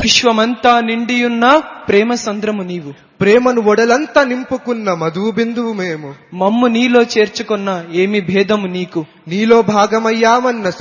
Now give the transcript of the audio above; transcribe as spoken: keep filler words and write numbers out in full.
విశ్వమంతా నిండియున్న ప్రేమ సంద్రము నీవు. ప్రేమను ఒడలంతా నింపుకున్న మధు బిందువు మేము. మమ్ము నీలో చేర్చుకున్న ఏమి భేదము నీకు. నీలో భాగమయ్యామన్న